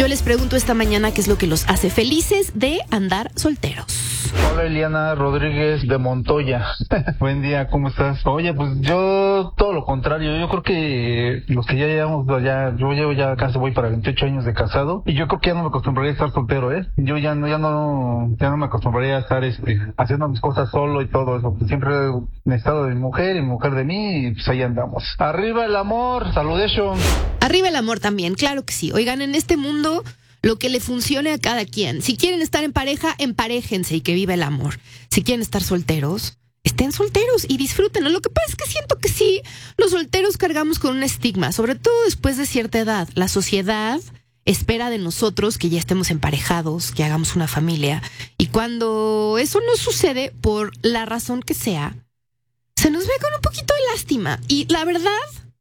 Yo les pregunto esta mañana qué es lo que los hace felices de andar solteros. Hola, Eliana Rodríguez de Montoya. Buen día, ¿cómo estás? Oye, pues yo todo lo contrario. Yo creo que los que ya llevamos yo llevo ya casi voy para 28 años de casado y yo creo que ya no me acostumbraría a estar soltero, ¿eh? Yo ya no me acostumbraría a estar haciendo mis cosas solo y todo eso. Pues siempre he necesitado de mi mujer y mi mujer de mí y pues ahí andamos. Arriba el amor, saludation. Arriba el amor también, claro que sí. Oigan, en este mundo lo que le funcione a cada quien. Si quieren estar en pareja, emparéjense y que viva el amor. Si quieren estar solteros, estén solteros y disfrútenlo. Lo que pasa es que siento que sí, los solteros cargamos con un estigma, sobre todo después de cierta edad. La sociedad espera de nosotros que ya estemos emparejados, que hagamos una familia. Y cuando eso no sucede, por la razón que sea, se nos ve con un poquito de lástima. Y la verdad,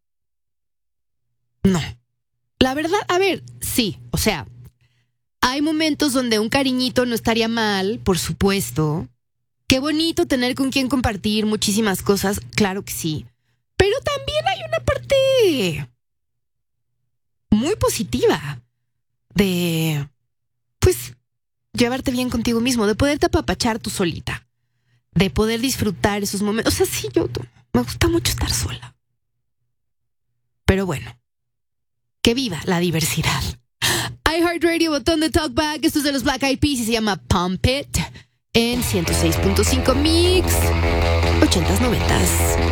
no. La verdad, a ver, sí, o sea, hay momentos donde un cariñito no estaría mal, por supuesto. Qué bonito tener con quien compartir muchísimas cosas, claro que sí. Pero también hay una parte muy positiva de, pues, llevarte bien contigo mismo, de poderte apapachar tú solita, de poder disfrutar esos momentos. O sea, sí, me gusta mucho estar sola. Pero bueno, que viva la diversidad. iHeartRadio, botón de talkback. Esto es de los Black Eyed Peas y se llama Pump It en 106.5 Mix 80s 90s.